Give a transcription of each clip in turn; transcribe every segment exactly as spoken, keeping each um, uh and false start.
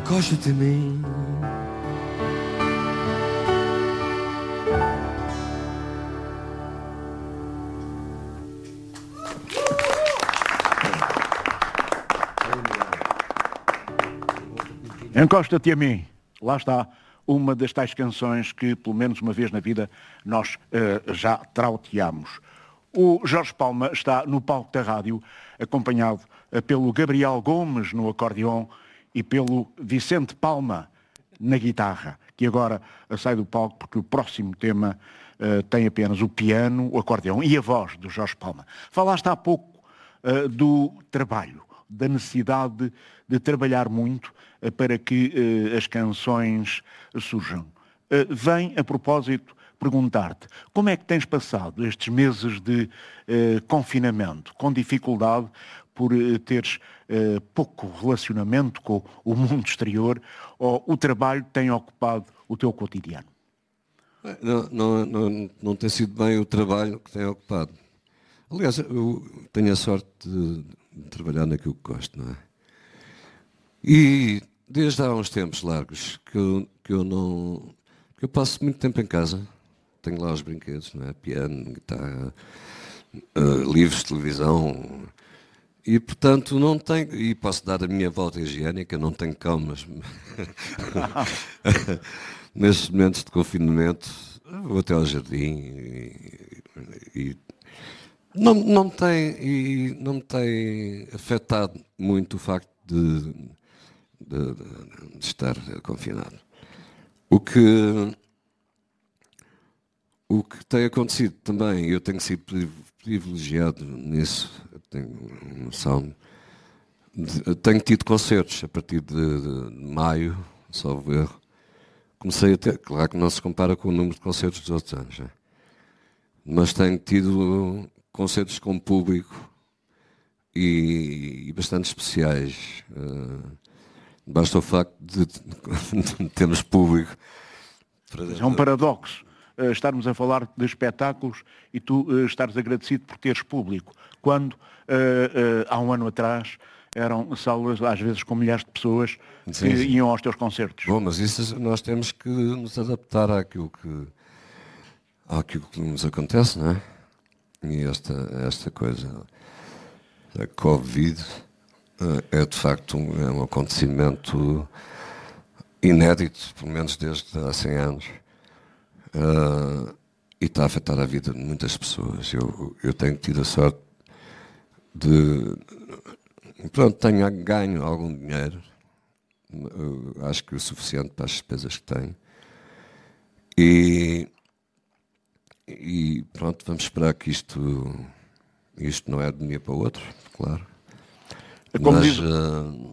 Encosta de mim. Encosta-te a mim. Lá está uma das tais canções que, pelo menos uma vez na vida, nós uh, já trauteamos. O Jorge Palma está no palco da rádio, acompanhado uh, pelo Gabriel Gomes no acordeão e pelo Vicente Palma na guitarra, que agora uh, sai do palco porque o próximo tema uh, tem apenas o piano, o acordeão e a voz do Jorge Palma. Falaste há pouco uh, do trabalho, da necessidade de, de trabalhar muito uh, para que uh, as canções surjam. Uh, vem, a propósito, perguntar-te como é que tens passado estes meses de uh, confinamento, com dificuldade por uh, teres uh, pouco relacionamento com o mundo exterior, ou o trabalho tem ocupado o teu cotidiano? Não, não, não, não tem sido bem o trabalho que tem ocupado. Aliás, eu tenho a sorte de trabalhar naquilo que gosto, não é? E desde há uns tempos largos que eu, que eu não... que eu passo muito tempo em casa. Tenho lá os brinquedos, não é? Piano, guitarra, uh, livros, televisão. E, portanto, não tenho... E posso dar a minha volta higiênica, não tenho calmas. Nestes momentos de confinamento, vou até ao jardim e... e Não, não, tem, e não me tem afetado muito o facto de, de, de estar confinado. O que, o que tem acontecido também, eu tenho sido privilegiado nisso, eu tenho noção, de, tenho tido concertos a partir de, de, de maio, salvo erro. Comecei a ter, claro que não se compara com o número de concertos dos outros anos, né? Mas tenho tido concertos com público e, e bastante especiais. Uh, basta o facto de, de termos público. É um paradoxo uh, estarmos a falar de espetáculos e tu uh, estares agradecido por teres público, quando uh, uh, há um ano atrás eram salas às vezes com milhares de pessoas que sim, sim. iam aos teus concertos. Bom, mas isso nós temos que nos adaptar àquilo que, àquilo que nos acontece, não é? E esta, esta coisa, a Covid, é de facto um, é um acontecimento inédito, pelo menos desde há cem anos, uh, e está a afetar a vida de muitas pessoas. Eu, eu tenho tido a sorte de... Pronto, tenho ganho algum dinheiro, acho que o suficiente para as despesas que tenho, e... E pronto, vamos esperar que isto, isto não é de um dia para o outro, claro. Como Mas diz... uh,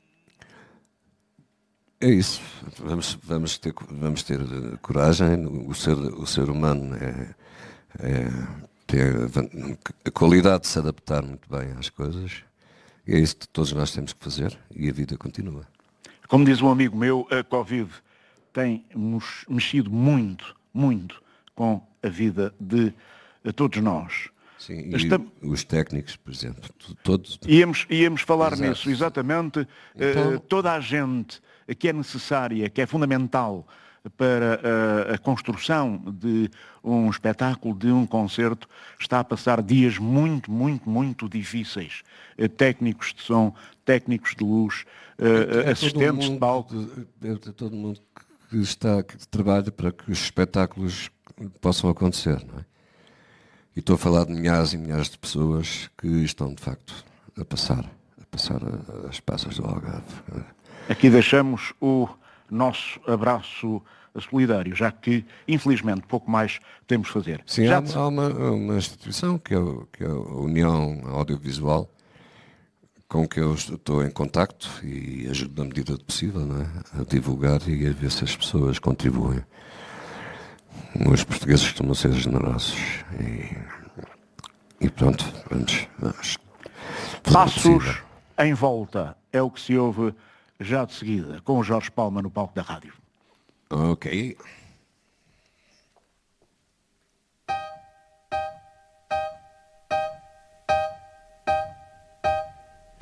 é isso. Vamos, vamos, ter, vamos ter coragem. O ser, o ser humano é, é, tem a qualidade de se adaptar muito bem às coisas. E é isso que todos nós temos que fazer e a vida continua. Como diz um amigo meu, a Covid tem mexido muito, muito com a vida de todos nós. Sim, e Estamos... os técnicos, por exemplo, todos... Íamos, íamos falar Exato. nisso, exatamente. Então... Uh, toda a gente que é necessária, que é fundamental para uh, a construção de um espetáculo, de um concerto, está a passar dias muito, muito, muito difíceis. Uh, técnicos de som, técnicos de luz, uh, é assistentes mundo, de palco. É todo mundo que está, que trabalha para que os espetáculos possam acontecer, não é? E estou a falar de milhares e milhares de pessoas que estão, de facto, a passar, a passar as passas do Algarve. Aqui deixamos o nosso abraço solidário, já que, infelizmente, pouco mais temos de fazer. Sim, já há, te... há uma, uma instituição, que é, o, que é a União Audiovisual, com que eu estou em contacto e ajudo na medida do possível, não é? A divulgar e a ver se as pessoas contribuem. Os portugueses costumam ser generosos e, e pronto, vamos, vamos passos em volta é o que se ouve já de seguida com o Jorge Palma no palco da rádio. Ok.